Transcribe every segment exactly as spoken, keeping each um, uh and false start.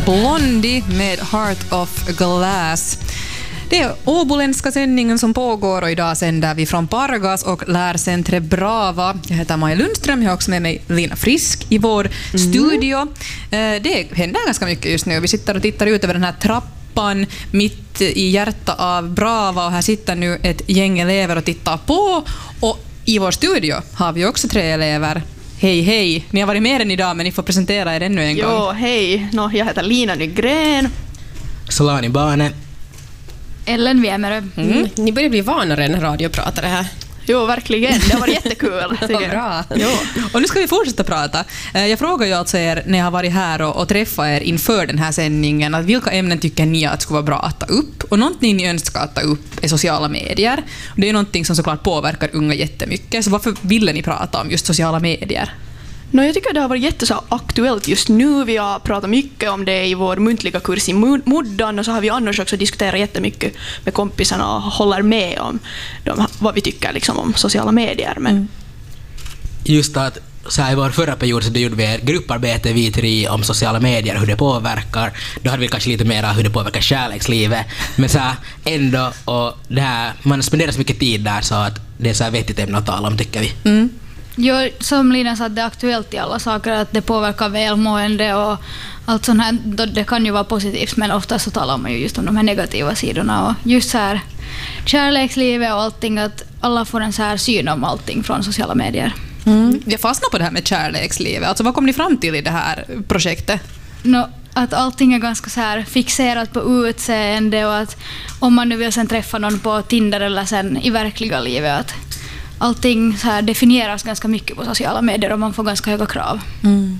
Blondie med Heart of Glass. Det är åboländska sändningen som pågår och idag sänder vi från Pargas och Lärcentre Brava. Jag heter Maja Lundström, jag har också med mig Lina Frisk i vår mm. studio. Det händer ganska mycket just nu. Vi sitter och tittar ut över den här trappan mitt i hjärtat av Brava och här sitter nu ett gäng elever och tittar på. Och i vår studio har vi också tre elever. Hej, hej. Ni har varit med den idag, men ni får presentera er ännu en jo, gång. Jo, hej. No, jag heter Lina Nygren. Solani Bane. Ellen Wiemerö. Mm. Mm. Ni börjar bli vanare än radiopratare här. Jo, verkligen. Det var jättekul. Bra. Jo. Och nu ska vi fortsätta prata. Jag frågar ju alltså er när jag har varit här och, och träffat er inför den här sändningen att vilka ämnen tycker ni att skulle vara bra att ta upp? Och någonting ni önskar att ta upp är sociala medier. Och det är någonting som såklart påverkar unga jättemycket. Så varför ville ni prata om just sociala medier? No, jag tycker det har varit jätteaktuellt just nu. Vi har pratat mycket om det i vår muntliga kurs i Muddan och så har vi annars också diskuterat jättemycket med kompisarna och håller med om de, vad vi tycker liksom, om sociala medier. Men mm. Just att så här, i vår förra period så gjorde vi ett grupparbete vi tre om sociala medier, hur det påverkar. Då hade vi kanske lite mer hur det påverkar kärlekslivet. Men så här, ändå, och det här, man spenderar så mycket tid där så att det är så här vettigt ämne att tala om, tycker vi. Mm. Jo, som Lina sa, det är aktuellt i alla saker att det påverkar välmående och allt sånt här. Det kan ju vara positivt, men ofta så talar man ju just om de här negativa sidorna och just så här kärlekslivet och allting, att alla får en så här syn om allting från sociala medier. Mm. Jag fastnar på det här med kärlekslivet. Alltså, vad kom ni fram till i det här projektet? No, att allting är ganska så här fixerat på utseende och att om man nu vill sen träffa någon på Tinder eller sen i verkliga livet, att allting så här definieras ganska mycket på sociala medier och man får ganska höga krav. Mm.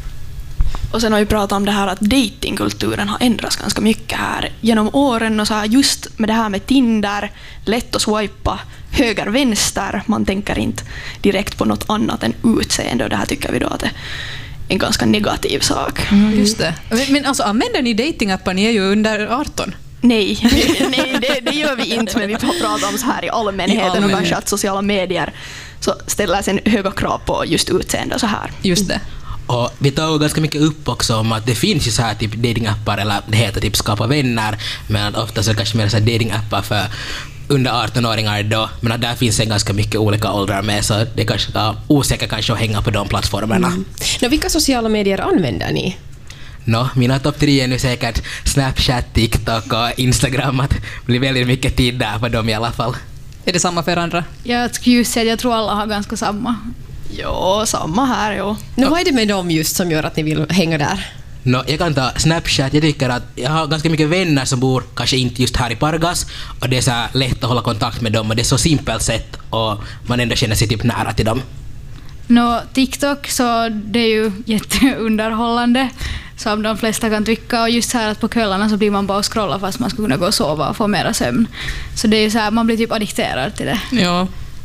Och sen har vi pratat om det här att datingkulturen har ändrats ganska mycket här genom åren och så här just med det här med Tinder, lätt att swipa höger vänster, man tänker inte direkt på något annat än utseende och det här tycker vi då att det är en ganska negativ sak. Mm, just det. Men alltså, använder ni datingappar? Ni är ju under arton. Nej, nej det, det gör vi inte, men vi får prata om så här i allmänheten, I allmänhet. Och kanske att sociala medier så ställer sen höga krav på just utseende och så här. Just det. Och vi tar ganska mycket upp också om att det finns ju så här typ datingappar eller det heter typ skapa vänner, men ofta så är det kanske mer så här datingappar för under arton-åringar då, men att där finns en ganska mycket olika åldrar med så det är kanske är osäkert kanske att hänga på de plattformarna. Mm. Nå, vilka sociala medier använder ni? No, mina topp tre är nu säkert Snapchat, TikTok och Instagram. Att det blir väldigt mycket tid där på dem i alla fall. Är det samma för andra? Jag skulle just säga att jag tror alla har ganska samma. Ja, samma här, jo. Nu, vad är det med dem just som gör att ni vill hänga där? No, jag kan ta Snapchat. Jag tycker att jag har ganska mycket vänner som bor kanske inte just här i Pargas och det är så här lätt att hålla kontakt med dem och det är så simpelt sätt och man ändå känner sig typ nära till dem. No, TikTok så det är ju jätteunderhållande som de flesta kan tycka och just så här att på kvällarna så blir man bara och scrolla fast man ska kunna gå och sova och få mera sömn. Så det är ju så här, man blir typ addikterad till det. Ja.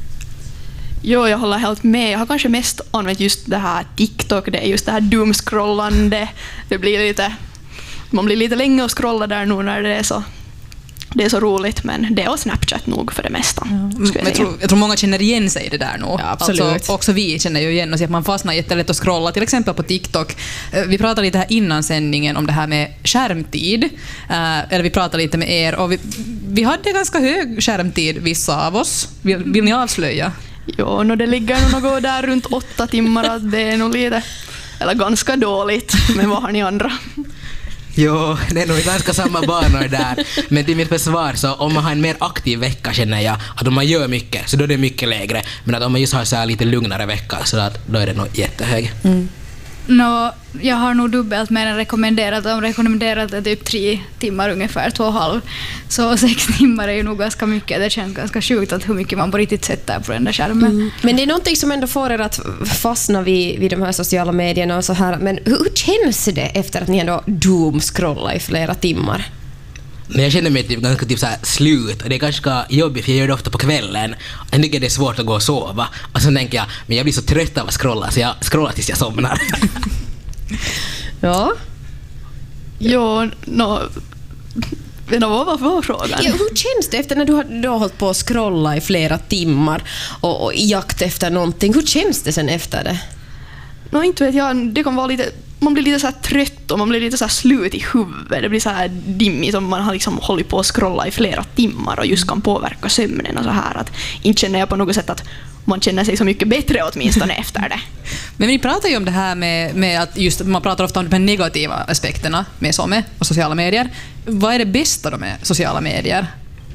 Jo, jag håller helt med. Jag har kanske mest använt just det här TikTok, det är just det här doomscrollande. Det blir lite, man blir lite länge och scrolla där nu när det är så, det är så roligt, men det är Snapchat nog för det mesta. Ja, jag, jag, tror, jag tror många känner igen sig i det där nu. Ja, absolut. Alltså, också vi känner ju igen oss att man fastnar jättelätt att scrolla, till exempel på TikTok. Vi pratade lite här innan sändningen om det här med skärmtid. Eller vi pratade lite med er och vi, vi hade ganska hög skärmtid, vissa av oss. Vill, vill ni avslöja? Jo, no, det ligger nog något där runt åtta timmar, att det är nog lite, eller ganska dåligt, men vad har ni andra? Jo, det är nog ganska samma banor där. Men till mitt försvar så om man har en mer aktiv vecka känner jag att om man gör mycket så då är det mycket lägre. Men att om man just har så här lite lugnare vecka så att då är det nog jättehög. Mm. No, jag har nog dubbelt mer än rekommenderat. De rekommenderat typ tre timmar ungefär, två och en halv. Så sex timmar är ju nog ganska mycket. Det känns ganska sjukt att hur mycket man på riktigt sätter på den där skärmen. Mm. Men det är någonting som ändå får er att fastna vid, vid de här sociala medierna och så här. Men hur känns det efter att ni ändå doomscrollar i flera timmar? Jag känner mig typ ganska typ så här slut och det är ganska jobbigt för jag gör det ofta på kvällen. Jag tycker det är svårt att gå och sova och så tänker jag, men jag blir så trött av att scrolla så jag scrollar tills jag somnar. Ja. Jo, no, men vad var för frågan? Ja, hur känns det efter när du har, du har hållit på att scrolla i flera timmar och, och i jakt efter någonting? Hur känns det sen efter det? No, inte vet jag, det kan vara lite man blir lite så här trött och man blir lite så här slut i huvudet. Det blir så här dimmigt om man har liksom hållit på att scrolla i flera timmar och just kan påverka sömnen och så här. Att inte känner jag på något sätt att man känner sig så mycket bättre åtminstone efter det. Men vi pratar ju om det här med, med att just, man pratar ofta om de negativa aspekterna med SOME och sociala medier. Vad är det bästa då med sociala medier?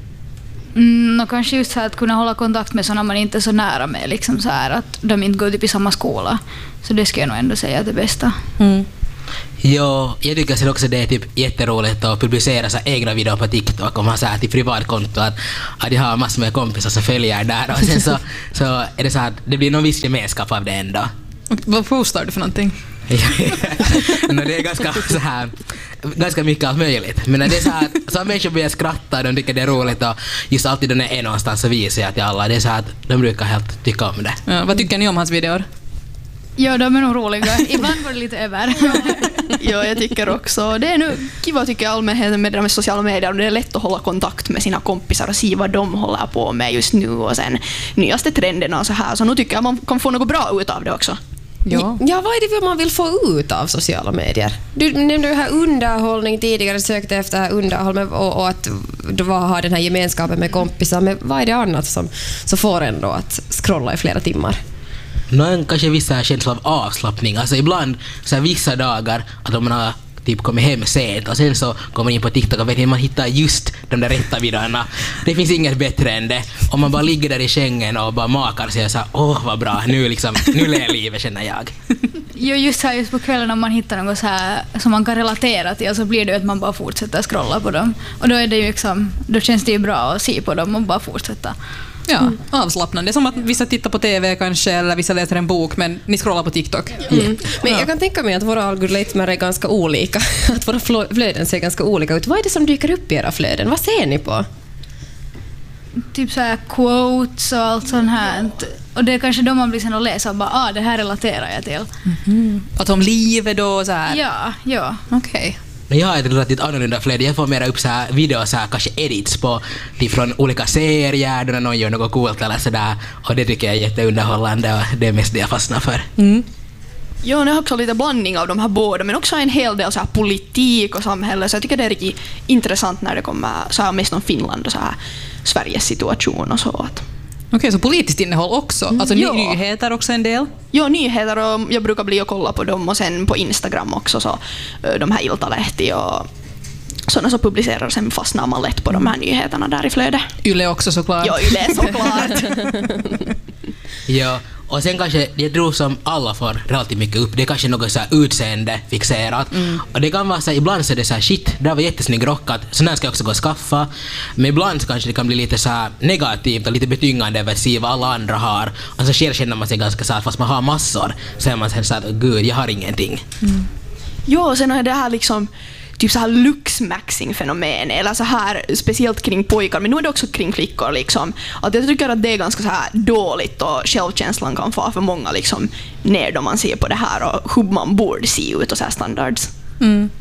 Mm, och kanske just så här att kunna hålla kontakt med sådana man inte är så nära med, liksom så här att de inte går typ i samma skola. Så det ska jag nog ändå säga är det bästa. Mm. Ja, jag tycker sen också det är typ jätteroligt att publicera så här egna videor på TikTok om man har så här till privatkonto att, att jag har massor med kompisar som följer där och sen så, så är det så att det blir någon viss gemenskap av det ändå. Och vad postar du för någonting? no, det är ganska så här ganska mycket allt möjligt. Men det är så här att så människor börjar skratta, de tycker det är roligt och just alltid när är någonstans så visar jag till alla. Det är så här att de brukar helt tycka om det. Ja, vad tycker ni om hans videor? Ja, de är nog roliga. Ibland går det lite över. Ja, jag tycker också. Det är nu kiva tycker jag allmänheten med de sociala medier. Det är lätt att hålla kontakt med sina kompisar och se vad de håller på med just nu och sen nyaste trenderna och så här. Så nu tycker jag man kan få något bra ut av det också. Ja. Ja, vad är det man vill få ut av sociala medier? Du nämnde ju här underhållning tidigare, sökte efter underhållning och, och att du har den här gemenskapen med kompisar. Men vad är det annat som, som får en då att scrolla i flera timmar? Någon kanske vissa känsla av avslappning. Alltså ibland så här, vissa dagar att om man har typ kommit hem sent och sen så kommer man in på TikTok och vet ni, man hittar just de där rätta videorna. Det finns inget bättre än det. Om man bara ligger där i sängen och bara makar sig och så här, åh vad bra, nu liksom, nu lever livet känner jag. Jo, just här just på kvällen om man hittar något så här som man kan relatera till, så blir det att man bara fortsätter scrolla på dem. Och då är det ju liksom, då känns det ju bra att se på dem och bara fortsätta. Ja, mm. avslappnande. Som att vissa tittar på T V kanske eller vissa läser en bok, men ni scrollar på TikTok. Mm. Men jag kan tänka mig att våra algoritmer är ganska olika. Att våra flöden ser ganska olika ut. Vad är det som dyker upp i era flöden? Vad ser ni på? Typ så här quotes och allt sånt här. Och det är kanske då man blir sen att läsa och bara, ah, det här relaterar jag till. Mm-hmm. Att om livet då så här? Ja, ja. Okej. Okay. Men jag har ett relativt annorlunda flöde. Jag får mera upp så här videos, så här, kanske edits på typ från olika serier där någon gör något coolt eller sådär. Och det tycker jag är jätteunderhållande och det är mest det jag fastnar för. Mm. Ja, det är också lite blandning av de här båda, men också en hel del så här politik och samhälle. Så jag tycker det är riktigt intressant när det kommer så här mest om Finland och så här Sveriges situation och så. Okej, okay, så politiskt innehåll också? Mm. Alltså ja. Nyheter också en del? Ja, nyheter och jag brukar bli och kolla på dem och sen på Instagram också så de här Iltalehti och sådana som publicerar sen fastnar man lätt på de här nyheterna där i flödet. Yle också såklart. Ja, Yle såklart. Ja, och sen kanske, jag tror som alla får relativt mycket upp, det är kanske något så här utseende fixerat. Mm. Och det kan vara så här, ibland så är det så här, shit, det var jättesnygg rockat, så där ska jag också gå och skaffa. Men ibland så kanske det kan bli lite så här negativt och lite betyngande över att se vad alla andra har. Och så själv känner man sig ganska så här, fast man har massor, så är man sen så här, gud, jag har ingenting. Mm. Ja, och sen är det här liksom typ så här luxmaxing-fenomen eller så här speciellt kring pojkar, men nu är det också kring flickor liksom. Att jag tycker att det är ganska så här dåligt och självkänslan kan få för många liksom ner då man ser på det här och hur man borde se ut och så här standards. Mm.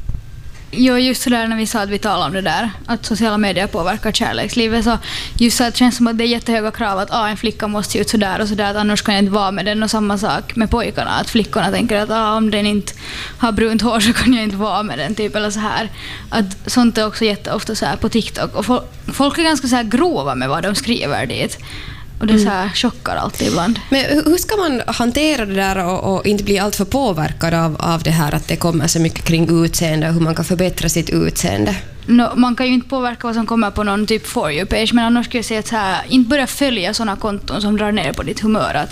Jo, just så där när vi sa att vi talade om det där, att sociala medier påverkar kärlekslivet, så just så att det känns som att det är jättehöga krav att ah, en flicka måste se ut så där och så där, att annars kan jag inte vara med den, och samma sak med pojkarna, att flickorna tänker att ah, om den inte har brunt hår så kan jag inte vara med den, typ, eller så här. Att sånt är också jätteofta så här på TikTok, och fol- folk är ganska så här grova med vad de skriver dit. Och det så här chockar alltid ibland. Men hur ska man hantera det där och, och inte bli alltför påverkad av, av det här att det kommer så mycket kring utseende och hur man kan förbättra sitt utseende? No, man kan ju inte påverka vad som kommer på någon typ for you page, men annars skulle jag säga att så här, inte börja följa sådana konton som drar ner på ditt humör. Att,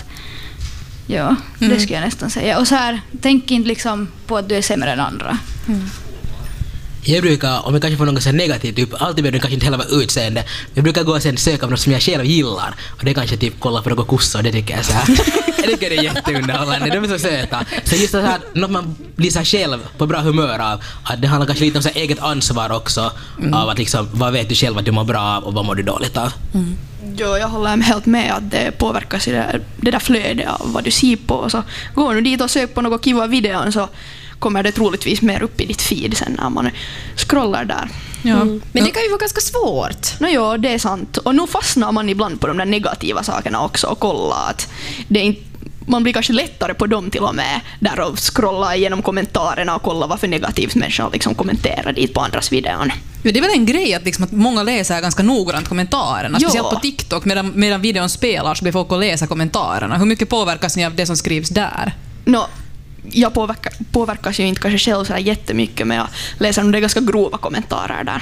ja, mm. det skulle jag nästan säga. Och så här, tänk inte liksom på att du är sämre än andra. Mm. Jag brukar, om jag kanske får något så negativt, typ, alltid behöver det kanske inte heller vara utseende. Jag brukar gå och sen söka på något som jag själv gillar. Och det kanske typ kolla på något kossor, det tycker jag så här. Jag tycker det är jätteunderhållande, de är så söta. Så just det här, något man blir så här själv på bra humör av, att det handlar kanske lite om så här eget ansvar också. Mm. Av att liksom, vad vet du själv att du mår bra av och vad mår du dåligt av. Mm. Jo, jag håller helt med att det påverkas i det där, det där flödet av vad du ser på. Så går du dit och söker på något kiva videon så kommer det troligtvis mer upp i ditt feed sen när man scrollar där. Ja. Mm. Men det kan ju vara ganska svårt. No, ja, det är sant. Och nu fastnar man ibland på de där negativa sakerna också och kollar att det är inte man blir kanske lättare på dem till och med där och scrolla igenom kommentarerna och kolla vad för negativt människor liksom kommenterar dit på andras videon. Ja, det är väl en grej att, liksom, att många läser ganska noggrant kommentarerna, Ja. speciellt på TikTok, medan, medan videon spelar så blir folk att läsa kommentarerna. Hur mycket påverkas ni av det som skrivs där? No, jag påverkar, påverkas ju inte kanske själv så här jättemycket, men jag läser nog det ganska grova kommentarer där.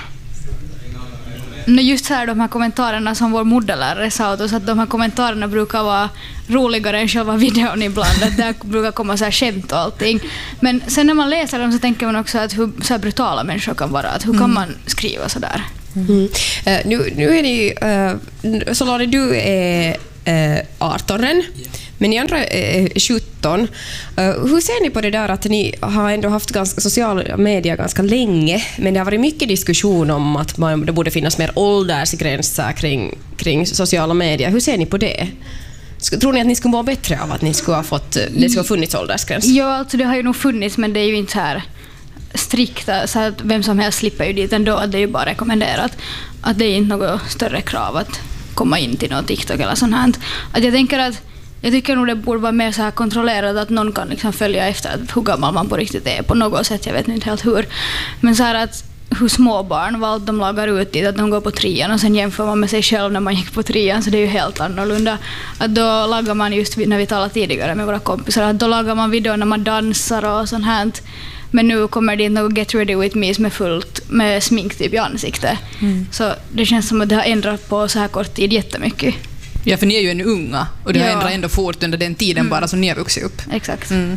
No, just så här de här kommentarerna som vår modellärare sa åt oss, att de här kommentarerna brukar vara roligare än själva videon ibland, att där brukar komma så här skämt och allting. Men sen när man läser dem så tänker man också att hur så här brutala människor kan vara, att hur kan man skriva så där? Mm. Uh, nu, nu är ni, uh, Solari, du är uh, arton än, men ni andra är sjutton. Uh, hur ser ni på det där att ni har ändå haft ganska sociala medier ganska länge, men det har varit mycket diskussion om att man, det borde finnas mer åldersgränser kring, kring sociala medier. Hur ser ni på det? Tror ni att ni skulle vara bättre av att ni skulle ha fått, det skulle ha funnits åldersgräns? Ja, alltså det har ju nog funnits, men det är ju inte så här strikta, så att vem som helst slipper ju dit ändå, att det är ju bara rekommenderat. Att det är inte något större krav att komma in till något TikTok eller sånt här. Att jag tänker att jag tycker nog det borde vara mer så här kontrollerat, att någon kan liksom följa efter att hur gammal man på riktigt är på något sätt, jag vet inte helt hur. Men så här att hur små barn, vad de lagar ut dit, att de går på trean och sen jämför man med sig själv när man gick på trean, så det är ju helt annorlunda. Att då lagar man just, när vi talade tidigare med våra kompisar, att då lagar man videor när man dansar och sånt här. Men nu kommer det in något Get Ready With Me som är fullt med smink typ i ansiktet. Mm. Så det känns som att det har ändrat på så här kort tid jättemycket. Ja, för ni är ju ännu unga och det Ja. har ändrat ändå fort under den tiden mm. bara som ni har vuxit upp. Exakt. Mm.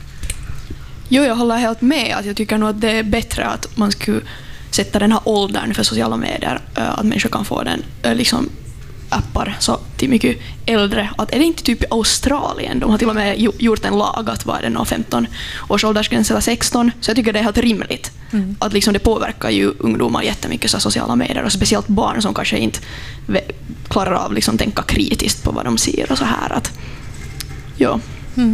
Jo, jag håller helt med. Att jag tycker nog att det är bättre att man skulle sätta den här åldern för sociala medier, att människor kan få den liksom appar så till mycket äldre. Att är det inte typ i Australien? De har till och med gjort en lag att vad är det, femton års åldersgräns eller sexton. Så jag tycker det är helt rimligt. Mm. Att liksom det påverkar ju ungdomar jättemycket så sociala medier, och speciellt barn som kanske inte klarar av liksom tänka kritiskt på vad de ser och så här. Att, ja. Mm.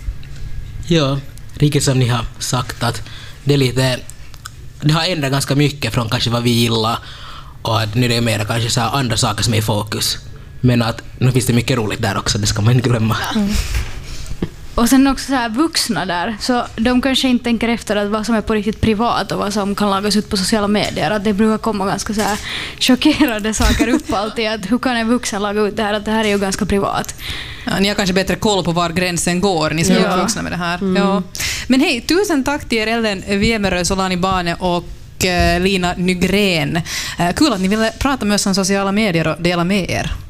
Ja, riktigt som ni har sagt, att det är lite, det har ändrat ganska mycket från kanske vad vi gillar, och att nu är det mer kanske så här andra saker som är i fokus. Men att nu finns det mycket roligt där också, det ska man inte glömma. Mm. Och sen också så här vuxna där, så de kanske inte tänker efter att vad som är på riktigt privat och vad som kan lagas ut på sociala medier. Att det brukar komma ganska så här chockerade saker upp alltid. Att hur kan en vuxen laga ut det här? Att det här är ju ganska privat. Ja, ni har kanske bättre koll på var gränsen går, ni som är Ja. uppvuxna med det här. Mm. Ja. Men hej, tusen tack till er, Ellen Wiemerö, Solani Bane och eh, Lina Nygren. Eh, kul att ni ville prata med oss om sociala medier och dela med er.